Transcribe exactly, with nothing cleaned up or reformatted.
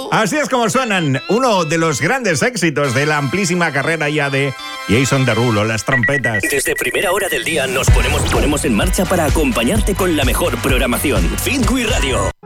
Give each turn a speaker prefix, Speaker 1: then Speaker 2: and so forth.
Speaker 1: Así es como suenan uno de los grandes éxitos de la amplísima carrera ya de Jason Derulo, las trompetas.
Speaker 2: Desde primera hora del día nos ponemos, ponemos en marcha para acompañarte con la mejor programación. Fitwi Radio.